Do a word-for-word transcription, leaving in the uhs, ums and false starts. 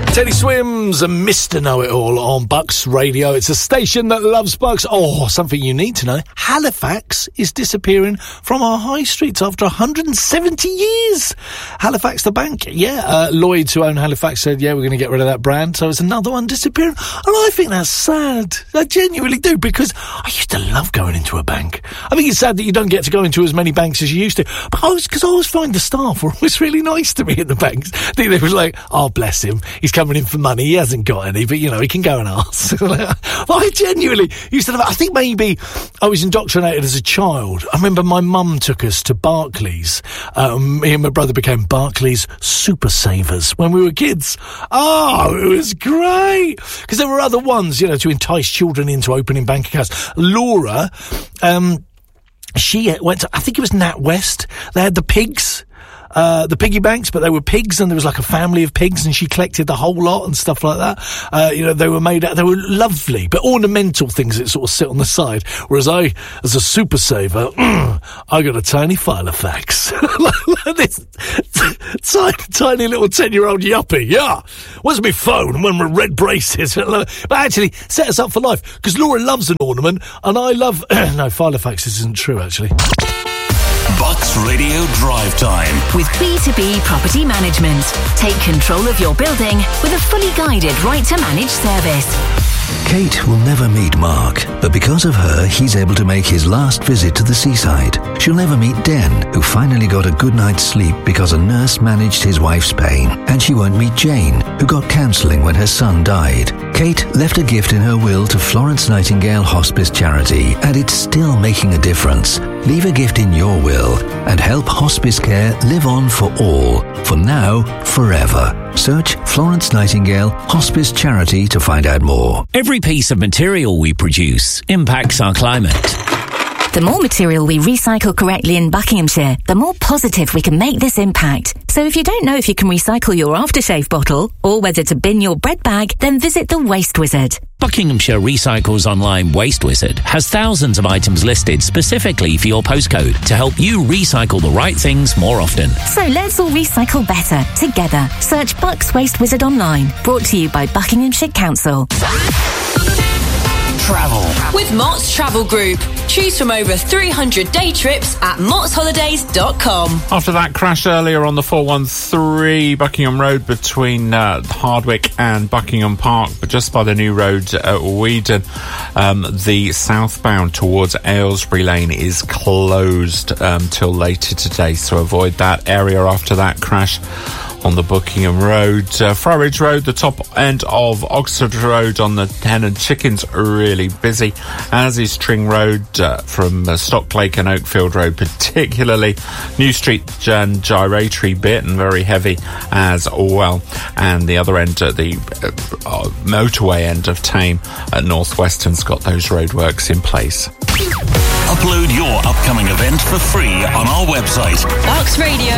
Teddy Swims and Mister Know-It-All on Bucks Radio. It's a station that loves Bucks. Oh, something you need to know. Halifax is disappearing from our high streets after one hundred seventy years. Halifax the bank. Yeah, uh, Lloyds, who own Halifax, said, yeah, we're going to get rid of that brand. So it's another one disappearing. And I think that's sad. I genuinely do, because I used to love going into a bank. I think it's sad that you don't get to go into as many banks as you used to. But I was, because I always find the staff were always really nice to me in the banks. They were like, oh, bless him. He's coming in for money. He hasn't got any, but, you know, he can go and ask. Well, I genuinely used to love it. I think maybe I was indoctrinated as a child. I remember my mum took us to Barclays. Um, me and my brother became Barclays Super Savers when we were kids. Oh, it was great. Because there were other ones, you know, to entice children into opening bank accounts. Laura, um, she went to, I think it was NatWest. They had the pigs. Uh, the piggy banks, but they were pigs, and there was like a family of pigs, and she collected the whole lot and stuff like that. Uh, you know, they were made out, they were lovely, but ornamental things that sort of sit on the side. Whereas I, as a super saver, mm, I got a tiny Filofax. like this tiny, tiny little ten-year-old yuppie. Yeah. Where's my phone? And when we're red braces. But actually, set us up for life, because Laura loves an ornament, and I love, no, Filofax isn't true, actually. Bucks Radio Drive Time with B two B Property Management. Take control of your building with a fully guided right to manage service. Kate will never meet Mark, but because of her, he's able to make his last visit to the seaside. She'll never meet Den, who finally got a good night's sleep because a nurse managed his wife's pain. And she won't meet Jane, who got counselling when her son died. Kate left a gift in her will to Florence Nightingale Hospice Charity, and it's still making a difference. Leave a gift in your will and help hospice care live on for all, for now, forever. Search Florence Nightingale Hospice Charity to find out more. Every piece of material we produce impacts our climate. The more material we recycle correctly in Buckinghamshire, the more positive we can make this impact. So if you don't know if you can recycle your aftershave bottle or whether to bin your bread bag, then visit the Waste Wizard. Buckinghamshire Recycles Online Waste Wizard has thousands of items listed specifically for your postcode to help you recycle the right things more often. So let's all recycle better together. Search Bucks Waste Wizard online. Brought to you by Buckinghamshire Council. Travel with Mott's Travel Group. Choose from over three hundred day trips at motts holidays dot com. After that crash earlier on the four one three Buckingham Road between uh, Hardwick and Buckingham Park, but just by the new road at Weedon, um, the southbound towards Aylesbury Lane is closed um, till later today, so avoid that area after that crash on the Buckingham Road. Uh, Farridge Road, the top end of Oxford Road on the Hen and Chickens, really busy, as is Tring Road uh, from uh, Stocklake and Oakfield Road particularly. New Street and Gyratory bit and very heavy as well. And the other end, uh, the uh, motorway end of Tame at North Western's got those roadworks in place. Upload your upcoming event for free on our website, bucks radio